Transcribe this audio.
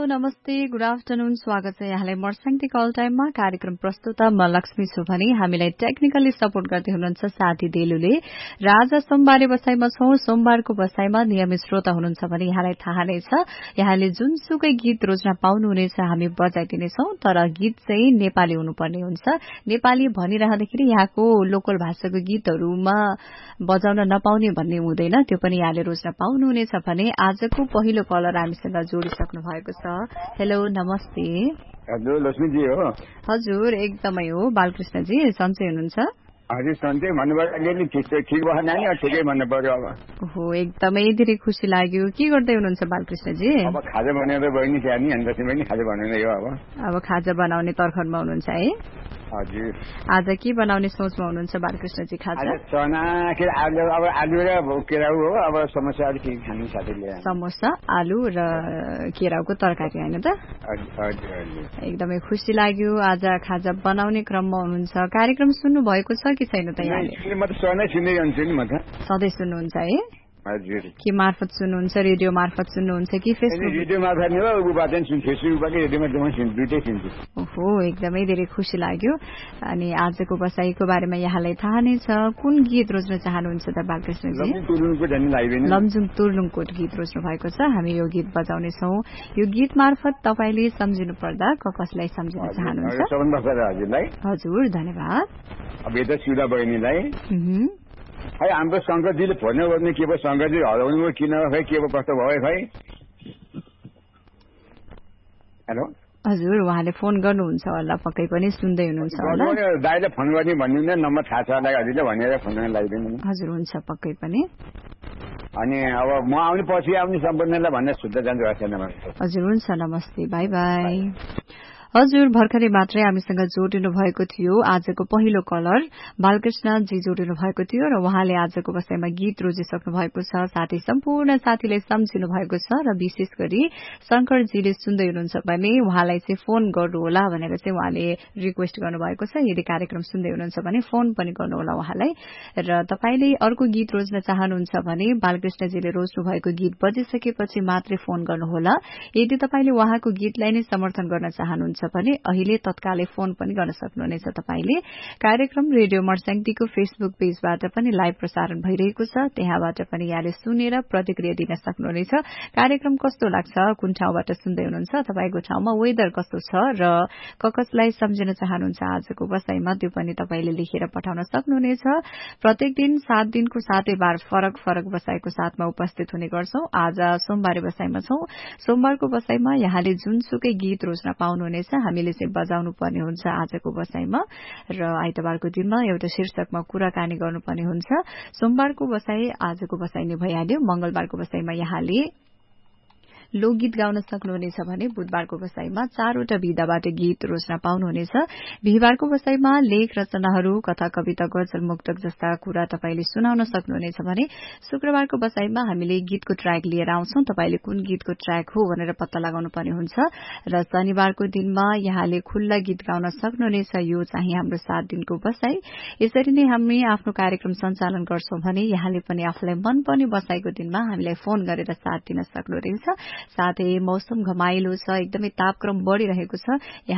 नमस्ते, good afternoon, स्वागत छ यहाँलाई मर्स्याङती कल टाइममा। कार्यक्रम प्रस्तुता म लक्ष्मी छु भने हामीलाई टेक्निकली सपोर्ट गर्दै हुनुहुन्छ साथी देलुले। राजा सोमबारे बसाईमा छौं। सोमबारको बसाईमा नियमित श्रोता हुनुहुन्छ भने यहाँलाई थाहा नै छ, यहाँले जुनसुकै गीत रोज्न पाउनुहुनेछ, हामी बजाइदिनेछौं। तर गीत चाहिँ नेपाली हुनुपर्ने हुन्छ। नेपाली भनिरहँदाखेरि यहाँको लोकल भाषाको गीतहरूमा बजाउन नपाउने भन्ने हुँदैन, त्यो पनि यहाँले रोज्न पाउनुहुनेछ भने आजको पहिलो कलर हामीसँग जोडिसक्नु भएको छ। हेलो, नमस्ते। हजुर, लक्ष्मीजी हो? हजुर, एकदमै हो। बालकृष्णजी सन्चै हुनुहुन्छ? हजुर, सन्चै भन्नुभयो। ठिक भएन नि, ठिकै भन्नु पर्यो अब। हो, एकदमै धेरै खुसी लाग्यो। के गर्दै हुनुहुन्छ बालकृष्णजी? अब खाजा बनाएर बहिनी थिए नि, अनि त्यसै पनि खाजा बनाउने हो अब खाजा बनाउने तर्खरमा हुनुहुन्छ है? हजुर। आज के बनाउने सोचमा हुनुहुन्छ बालकृष्णजी? खाजा चना के आलु, अब आलु र केराउ हो। अब समोसा अलिक खाने साथीले समोसा, आलु र केराउको तरकारी हैन त? हजुर। एकदमै खुसी लाग्यो। आज खाजा बनाउने क्रममा हुनुहुन्छ। कार्यक्रम सुन्नु भएको छ कि छैन त यहाँले? म त सधैँ सुन्दै हुन्छु नि। म त सधैँ सुन्नुहुन्छ है? हजुर। के मार्फत सुन्नुहुन्छ? रेडियो मार्फत सुन्नुहुन्छ कि फेसबुक? रेडियो मार्फत नि हो, उबाट सुन्छु, फेसबुकबाट रेडियोमा सुन्छु, दुईटै सुन्छु। ओहो, एकदमै धेरै खुसी लाग्यो। अनि आजको बसाईको बारेमा यहाँलाई थाहा नै छ। कुन गीत रोज्न चाहनुहुन्छ त बालकृष्णजी? लमजुङ तुर्लुङकोट गीत रोज्नु भएको छ। हामी यो गीत बजाउनेछौँ। यो गीत मार्फत तपाईले सम्झिनु पर्दा कसलाई सम्झिन चाहनुहुन्छ? हजुर, धन्यवाद। अब यता सुधा बहिनीलाई, खै हाम्रो शङ्करजीले फोन गर्ने के भयो, शङ्करजी हराउनु किन, खै के भयो, कस्तो भयो खै? हेलो हजुर, उहाँले फोन गर्नुहुन्छ होला, पक्कै पनि सुन्दै हुनुहुन्छ होला। दाइले फोन गर्ने भन्नु नम्बर थाहा छ होला हजुरले भनेर फोन गर्न लगाइदिनु। हजुर, हुन्छ, पक्कै पनि। अनि अब म आउने पछि आउने सम्पूर्णलाई भनेर सुत्दा जान्छु। हजुर, हुन्छ, नमस्ते, बाई बाई। हजुर, भर्खरै मात्रै हामीसँग जोडिनु भएको थियो। आजको पहिलो कलर बालकृष्णजी जोडिनु भएको थियो र उहाँले आजको बसाईमा गीत रोजिसक्नु भएको छ। साथै सम्पूर्ण साथीलाई सम्झिनु भएको छ र विशेष गरी शंकरजीले सुन्दै हुनुहुन्छ भने उहाँलाई चाहिँ फोन गर्नुहोला भनेर चाहिँ उहाँले रिक्वेस्ट गर्नुभएको छ। यदि कार्यक्रम सुन्दै हुनुहुन्छ भने फोन पनि गर्नुहोला उहाँलाई। र तपाईले अर्को गीत रोज्न चाहनुहुन्छ भने बालकृष्णजीले रोज्नु भएको गीत बजिसकेपछि मात्रै फोन गर्नुहोला। यदि तपाईले उहाँको गीतलाई नै समर्थन गर्न चाहनुहुन्छ भने अहिले तत्कालै फोन पनि गर्न सक्नुहुनेछ। तपाईले कार्यक्रम रेडियो मर्स्याङतीको फेसबुक पेजबाट पनि लाइभ प्रसारण भइरहेको छ, त्यहाँबाट पनि यहाँले सुनेर प्रतिक्रिया दिन सक्नुहुनेछ। कार्यक्रम कस्तो लाग्छ, कुन ठाउँबाट सुन्दै हुनुहुन्छ, तपाईको ठाउँमा वेदर कस्तो छ र कसलाई सम्झिन चाहनुहुन्छ आजको बसाईमा, त्यो पनि तपाईले लेखेर पठाउन सक्नुहुनेछ। प्रत्येक दिन 7 दिनको 7 बार फरक फरक बसाईको साथमा उपस्थित हुने गर्छौं। आज सोमबारे बसाईमा छौं। सोमबारको बसाईमा यहाँले जुनसुकै गीत रोज्न पाउनुहुनेछ, हामीले चाहिँ बजाउनु पर्ने हुन्छ आजको बसाईमा। र आइतबारको दिनमा एउटा शीर्षकमा कुराकानी गर्नुपर्ने हुन्छ। सोमबारको बसाई आजको बसाई नै भइहाल्यो। मंगलबारको बसाईमा यहाँले लोकगीत गाउन सक्नुहुनेछ भने बुधबारको बसाईमा 4वटा विधाबाट गीत रोज्न पाउनुहुनेछ। बिहीबारको बसाईमा लेख रचनाहरू, कथा, कविता, गजल, मुक्तक जस्ता कुरा तपाईले सुनाउन सक्नुहुनेछ भने शुक्रबारको बसाईमा हामीले गीतको ट्र्याक लिएर आउँछौं। तपाईले कुन गीतको ट्र्याक हो भनेर पत्ता लगाउनु पर्ने हुन्छ। र शनिबारको दिनमा यहाँले खुल्ला गीत गाउन सक्नुहुनेछ। यो चाहिँ हाम्रो 7 दिनको बसाई। यसरी नै हामी आफ्नो कार्यक्रम सञ्चालन गर्छौं भने यहाँले पनि आफूलाई मनपर्ने बसाईको दिनमा हामीलाई फोन गरेर साथ दिन सक्नुहुनेछ। साथै मौसम घमाइलो छ, एकदमै तापक्रम बढ़िरहेको छ।